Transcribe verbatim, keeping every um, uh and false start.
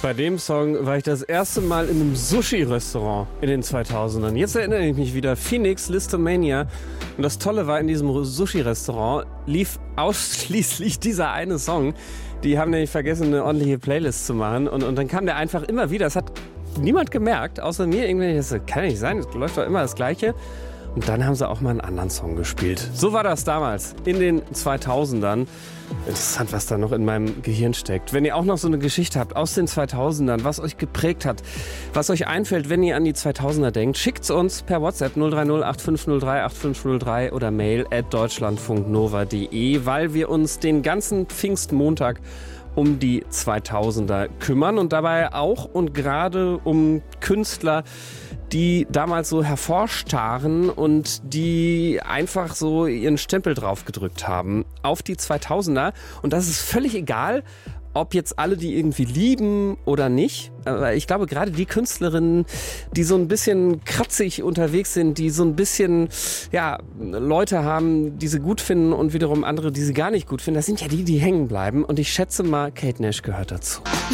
Bei dem Song war ich das erste Mal in einem Sushi-Restaurant in den zweitausendern. Jetzt erinnere ich mich wieder, Phoenix Listomania. Und das Tolle war, in diesem Sushi-Restaurant lief ausschließlich dieser eine Song. Die haben nämlich vergessen, eine ordentliche Playlist zu machen. Und, und dann kam der einfach immer wieder. Das hat niemand gemerkt, außer mir. Irgendwie, das kann nicht sein, es läuft doch immer das Gleiche. Und dann haben sie auch mal einen anderen Song gespielt. So war das damals, in den zweitausendern. Interessant, was da noch in meinem Gehirn steckt. Wenn ihr auch noch so eine Geschichte habt aus den zweitausendern, was euch geprägt hat, was euch einfällt, wenn ihr an die zweitausender denkt, schickt's uns per WhatsApp null drei null acht fünf null drei acht fünf null drei oder mail at deutschlandfunknova punkt de, weil wir uns den ganzen Pfingstmontag um die zweitausender kümmern und dabei auch und gerade um Künstler, die damals so hervorstachen und die einfach so ihren Stempel drauf gedrückt haben auf die zweitausender. Und das ist völlig egal, ob jetzt alle die irgendwie lieben oder nicht. Aber ich glaube, gerade die Künstlerinnen, die so ein bisschen kratzig unterwegs sind, die so ein bisschen, ja, Leute haben, die sie gut finden und wiederum andere, die sie gar nicht gut finden, das sind ja die, die hängen bleiben. Und ich schätze mal, Kate Nash gehört dazu.